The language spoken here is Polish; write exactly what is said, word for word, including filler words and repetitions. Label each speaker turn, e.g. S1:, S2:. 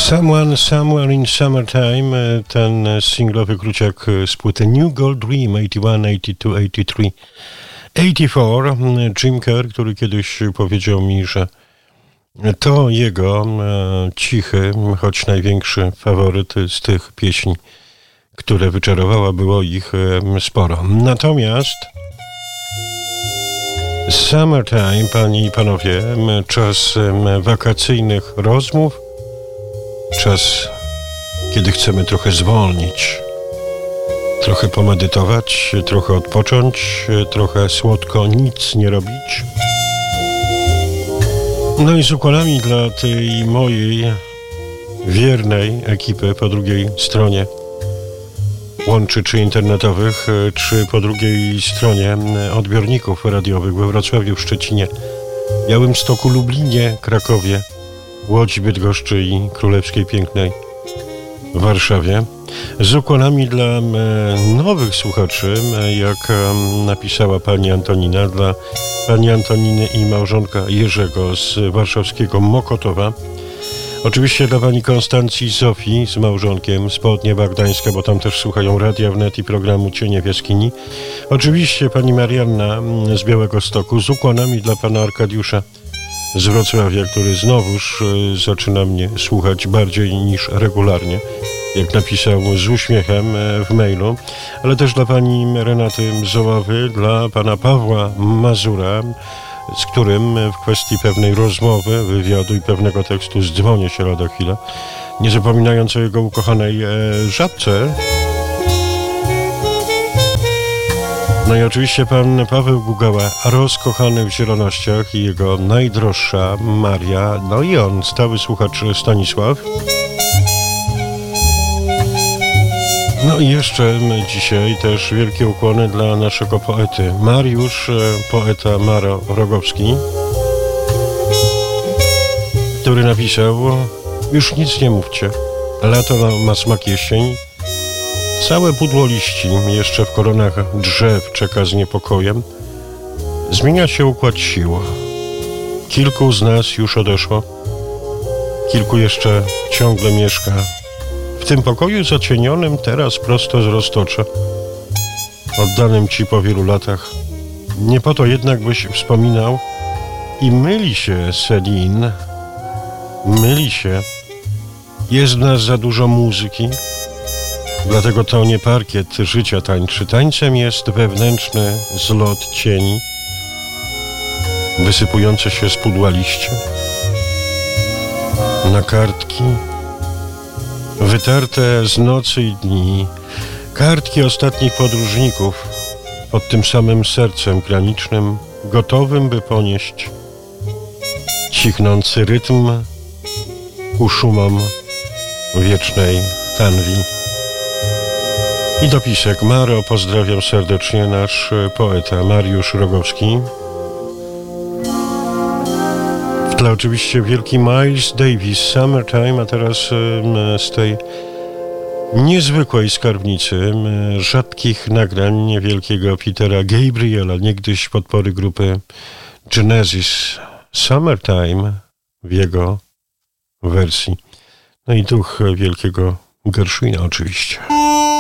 S1: Someone, Somewhere in Summertime, ten singlowy króciak z płyty New Gold Dream osiemdziesiąt jeden, osiemdziesiąt dwa, osiemdziesiąt trzy. Jim Kerr, który kiedyś powiedział mi, że to jego e, cichy, choć największy faworyt z tych pieśni, które wyczarowała, było ich e, sporo. Natomiast Summertime, panie i panowie, czas e, wakacyjnych rozmów, czas, kiedy chcemy trochę zwolnić, trochę pomedytować, trochę odpocząć, trochę słodko nic nie robić. No i z układami dla tej mojej wiernej ekipy po drugiej stronie łączy, czy internetowych, czy po drugiej stronie odbiorników radiowych we Wrocławiu, w Szczecinie, Białymstoku, Lublinie, Krakowie, Łodzi, Bydgoszczy i Królewskiej Pięknej w Warszawie. Z ukłonami dla e, nowych słuchaczy, e, jak e, napisała pani Antonina, dla pani Antoniny i małżonka Jerzego z warszawskiego Mokotowa. Oczywiście dla pani Konstancji Zofii z małżonkiem z Południewa Gdańska, bo tam też słuchają Radia Wnet i programu Cienie w Jaskini. Oczywiście pani Marianna z Białegostoku, z ukłonami dla pana Arkadiusza z Wrocławia, który znowuż y, zaczyna mnie słuchać bardziej niż regularnie, jak napisał z uśmiechem y, w mailu, ale też dla pani Renaty Zoławy, dla pana Pawła Mazura, z którym w kwestii pewnej rozmowy, wywiadu i pewnego tekstu zdzwonię się lada chwilę, nie zapominając o jego ukochanej e, żabce. No i oczywiście pan Paweł Gugała, rozkochany w zielonościach, i jego najdroższa Maria, no i on, stały słuchacz Stanisław. No i jeszcze dzisiaj też wielkie ukłony dla naszego poety Mariusz, poeta Maro Rogowski, który napisał: już nic nie mówcie, lato ma smak jesień. Całe pudło liści jeszcze w koronach drzew czeka z niepokojem. Zmienia się układ sił. Kilku z nas już odeszło. Kilku jeszcze ciągle mieszka w tym pokoju zacienionym teraz prosto z roztocza, oddanym ci po wielu latach. Nie po to jednak byś wspominał. I myli się Celine, myli się. Jest w nas za dużo muzyki. Dlatego to nie parkiet życia tańczy. Tańcem jest wewnętrzny zlot cieni, wysypujące się z pudła liście na kartki wytarte z nocy i dni, kartki ostatnich podróżników pod tym samym sercem granicznym, gotowym, by ponieść cichnący rytm ku szumom wiecznej tanwi. I dopisek: Maro, pozdrawiam serdecznie, nasz poeta Mariusz Rogowski. W tle oczywiście wielki Miles Davis, Summertime, a teraz z tej niezwykłej skarbnicy rzadkich nagrań wielkiego Petera Gabriela, niegdyś podpory grupy Genesis, Summertime w jego wersji. No i duch wielkiego Gershwina oczywiście.